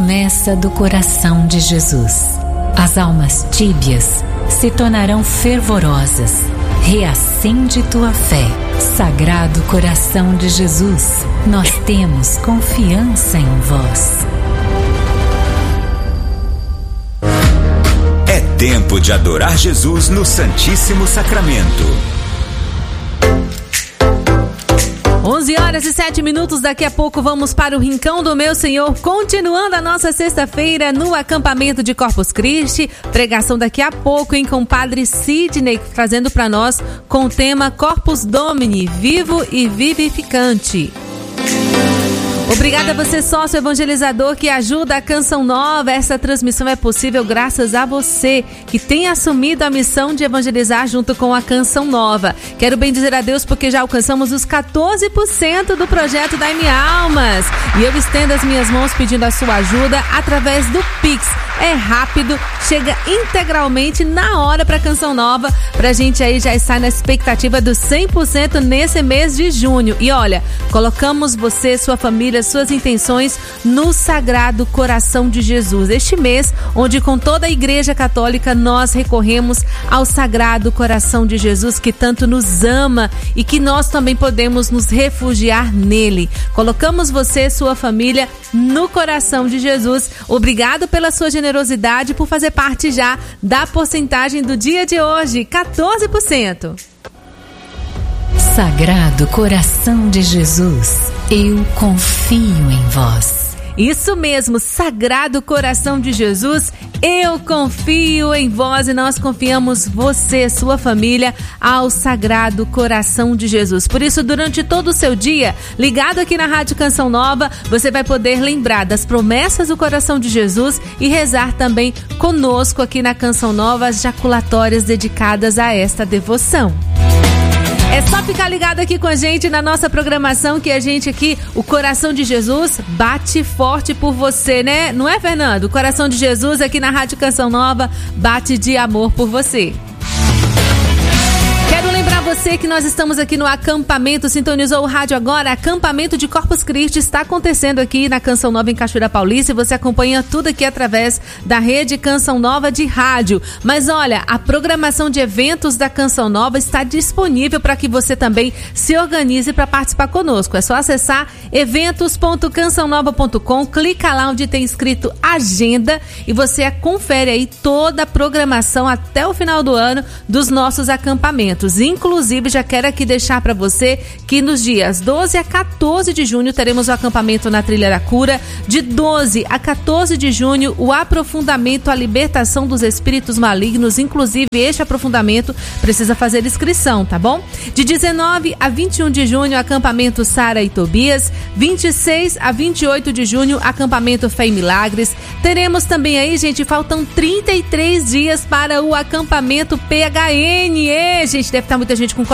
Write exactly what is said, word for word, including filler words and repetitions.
promessa do coração de Jesus. As almas tíbias se tornarão fervorosas. Reacende tua fé. Sagrado coração de Jesus, nós temos confiança em vós. É tempo de adorar Jesus no Santíssimo Sacramento. onze horas e sete minutos, daqui a pouco vamos para o Rincão do Meu Senhor, continuando a nossa sexta-feira no acampamento de Corpus Christi. Pregação daqui a pouco, hein, com o Padre Sidney, trazendo para nós com o tema Corpus Domini, vivo e vivificante. Obrigada a você, sócio evangelizador, que ajuda a Canção Nova. Essa transmissão é possível graças a você, que tem assumido a missão de evangelizar junto com a Canção Nova. Quero bem dizer a Deus porque já alcançamos os quatorze por cento do projeto da M Almas. E eu estendo as minhas mãos pedindo a sua ajuda através do Pix. É rápido, chega integralmente na hora para a Canção Nova, pra gente aí já estar na expectativa dos cem por cento nesse mês de junho. E olha, colocamos você, sua família, suas intenções no Sagrado Coração de Jesus. Este mês, onde com toda a Igreja Católica nós recorremos ao Sagrado Coração de Jesus, que tanto nos ama e que nós também podemos nos refugiar nele. Colocamos você, sua família, no coração de Jesus. Obrigado pela sua generosidade, por fazer parte já da porcentagem do dia de hoje, quatorze por cento. Sagrado Coração de Jesus, eu confio em vós. Isso mesmo, Sagrado Coração de Jesus, eu confio em vós, e nós confiamos você, sua família, ao Sagrado Coração de Jesus. Por isso, durante todo o seu dia, ligado aqui na Rádio Canção Nova, você vai poder lembrar das promessas do coração de Jesus e rezar também conosco aqui na Canção Nova as jaculatórias dedicadas a esta devoção. É só ficar ligado aqui com a gente na nossa programação, que a gente aqui, o Coração de Jesus, bate forte por você, né? Não é, Fernando? O Coração de Jesus aqui na Rádio Canção Nova bate de amor por você. Quero lembrar você que nós estamos aqui no acampamento, sintonizou o rádio agora, acampamento de Corpus Christi está acontecendo aqui na Canção Nova em Cachoeira Paulista, e você acompanha tudo aqui através da rede Canção Nova de rádio. Mas olha, a programação de eventos da Canção Nova está disponível para que você também se organize para participar conosco. É só acessar eventos ponto canção nova ponto com, clica lá onde tem escrito agenda e você confere aí toda a programação até o final do ano dos nossos acampamentos. Inclusive, já quero aqui deixar para você que nos dias doze a quatorze de junho teremos o acampamento na Trilha da Cura. De doze a quatorze de junho, o aprofundamento, a libertação dos espíritos malignos. Inclusive, este aprofundamento precisa fazer inscrição, tá bom? De dezenove a vinte e um de junho, acampamento Sara e Tobias. vinte e seis a vinte e oito de junho, acampamento Fé e Milagres. Teremos também aí, gente, faltam trinta e três dias para o acampamento P H N. E, gente, deve estar muita gente com